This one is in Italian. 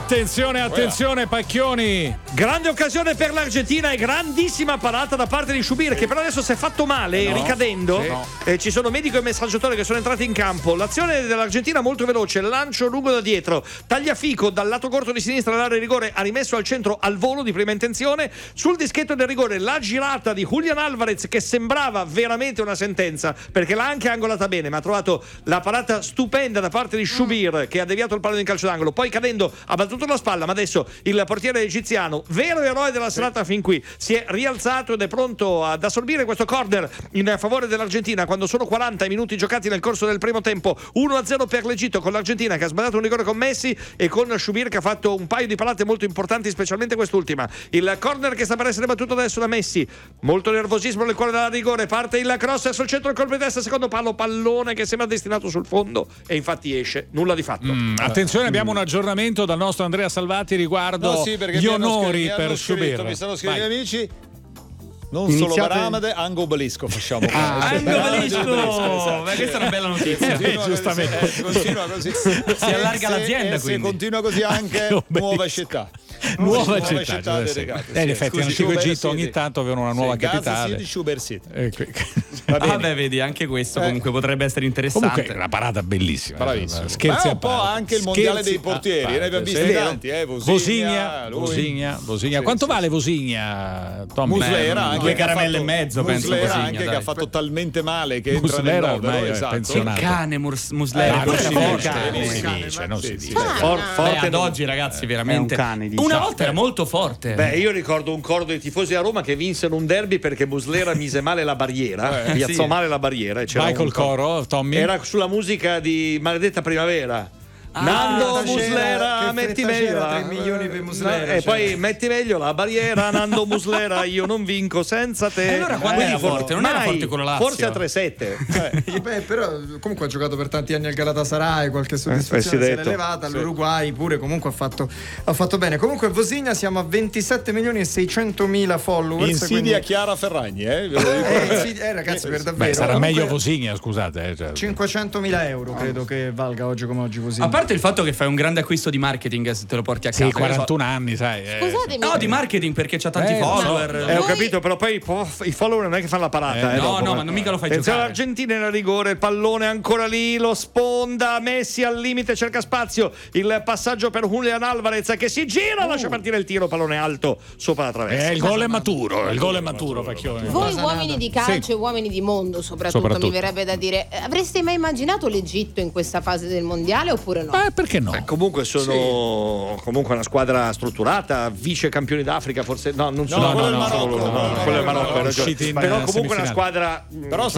Attenzione Pacchioni. Grande occasione per l'Argentina e grandissima parata da parte di Shubir, che però adesso si è fatto male ricadendo. Ci sono medico e messaggiatore che sono entrati in campo. L'azione dell'Argentina molto veloce, lancio lungo da dietro, Tagliafico dal lato corto di sinistra all'area di rigore, ha rimesso al centro al volo di prima intenzione. Sul dischetto del rigore la girata di Julián Álvarez, che sembrava veramente una sentenza perché l'ha anche angolata bene, ma ha trovato la parata stupenda da parte di Shubir, che ha deviato il pallone in calcio d'angolo, poi cadendo ha battuto la spalla, ma adesso il portiere egiziano, vero eroe della serata fin qui, si è rialzato ed è pronto ad assorbire questo corner in favore dell'Argentina quando sono 40 minuti giocati nel corso del primo tempo. 1-0 per l'Egitto, con l'Argentina che ha sbagliato un rigore con Messi e con Shubir che ha fatto un paio di parate molto importanti, specialmente quest'ultima. Il corner che sta per essere battuto adesso da Messi, molto nervosismo nel cuore della rigore, parte il cross sul centro, il colpo di testa, secondo pallone che sembra destinato sul fondo e infatti esce, nulla di fatto. Attenzione, abbiamo un aggiornamento dal nostro Andrea Salvati riguardo gli onori per Shubir. Mi stanno scrivendo gli amici. Non solo Baramade, anche obelisco facciamo. Anche obelisco! Questa è una bella notizia. Giustamente. Continua così. Si allarga l'azienda, quindi. Se continua così anche nuova città. Nuova città in effetti l'antico Egitto ogni tanto avevano una nuova capitale. City, Shubir City. Vabbè, vedi, anche questo comunque potrebbe essere interessante. Comunque una parata bellissima. Bravissimo. Scherzi ma un po' anche il mondiale dei portieri, ne abbiamo visti tanti, Vosigna. Quanto vale Vosigna, Tommy? Muslera, anche 2 caramelle e mezzo, penso. Muslera anche che ha fatto talmente male che entra nel novero, esatto. Che cane Muslera, non si dice. Forte ad oggi, ragazzi, veramente. Una volta era molto forte. Io ricordo un coro dei tifosi a Roma che vinsero un derby perché Muslera mise male la barriera, piazzò male la barriera. Vai col coro, Tommy. Era sulla musica di Maledetta Primavera. Nando Muslera, metti meglio 3 milioni per Muslera, e poi metti meglio la barriera. Nando Muslera, io non vinco senza te. Allora quando era forte? Non era forte con la Lazio? Forse a 3-7. Però comunque ha giocato per tanti anni al Galatasaray, qualche soddisfazione se l'è levata. All'Uruguay pure comunque ha fatto bene. Comunque Vosigna siamo a 27 milioni e 600 mila followers. Insidia Chiara Ferragni, ragazzi, per davvero. Sarà meglio Vosigna, scusate. 500.000 euro credo che valga oggi come oggi Vosigna. A parte il fatto che fai un grande acquisto di marketing se te lo porti a casa. 41 anni, sai. Scusatemi. No, di marketing perché c'ha tanti follower. Ho capito, però poi i follower non è che fanno la parata. No, ma non mica lo fai giocare. giocare. L'Argentina in rigore, il pallone ancora lì, lo sponda, Messi al limite, cerca spazio. Il passaggio per Julián Álvarez che si gira, lascia partire il tiro, pallone alto sopra la traversa. Il gol è maturo, Pacchioni. Voi uomini di calcio e uomini di mondo soprattutto, mi verrebbe da dire, avreste mai immaginato l'Egitto in questa fase del mondiale oppure no? Perché no? Comunque sono comunque una squadra strutturata, vice campioni d'Africa, forse no, non sono quello è il Marocco, quello è il Marocco, hai ragione. Però comunque una squadra